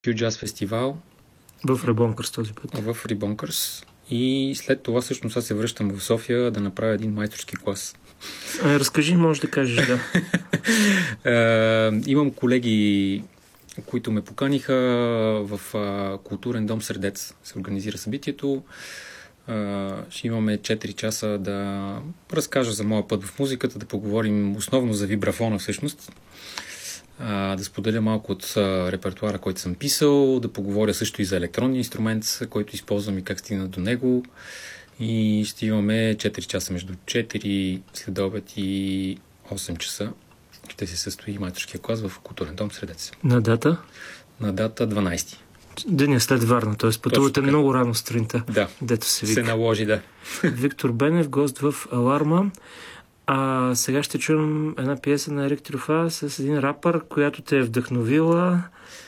Q Jazz фестивал В Рибонкърс този път. в Рибонкърс. И след това всъщност аз се връщам в София да направя един майсторски клас. Разкажи, може да кажеш, да. Имам колеги, които ме поканиха в културен дом Средец. Се организира събитието. Ще имаме 4 часа да разкажа за моя път в музиката, да поговорим основно за вибрафона всъщност. Да споделя малко от репертуара, който съм писал, да поговоря също и за електронния инструмент, който използвам и как стигна до него. И ще имаме 4 часа между 4 след обед и 8 часа. Ще се състои майсторския клас в културен дом Средец. На дата? На дата 12. Деня след Варна, т.е. пътувате така. много рано сутринта. Да, Дето се вика. се наложи, да. Виктор Бенев, гост в Аларма. Сега ще чуем една пиеса на Ерик Трюфа с един рапър, която те е вдъхновила.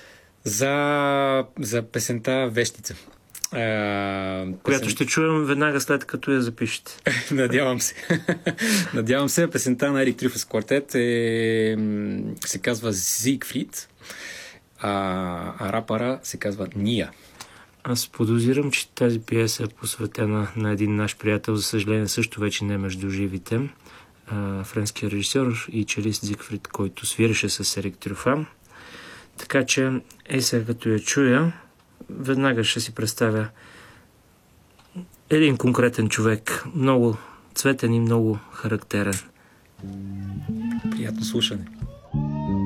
За песента Вещица. Която ще чуем веднага след като я запишете. Надявам се. Надявам се. Песента на Ерик Трюфа с квартет се казва Зигфрид, а рапъра се казва Ния. Аз подозирам, че тази пиеса е посветена на един наш приятел, за съжаление също вече не между живите, френския режисьор и челист Зигфрид, който свиреше с Ерик Трюфа. Така че, сега като я чуя, веднага ще си представя един конкретен човек, много цветен и много характерен. Приятно слушане.